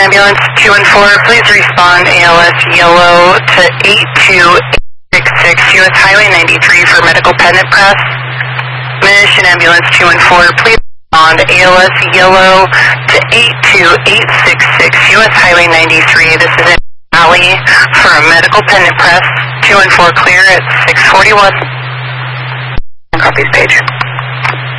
Ambulance 214, please respond ALS Yellow to 82866 US Highway 93 for medical pendant press. Mission Ambulance 214, please respond ALS Yellow to 82866 US Highway 93. This is an alley for a medical pendant press. 214 clear at 641. Copies page.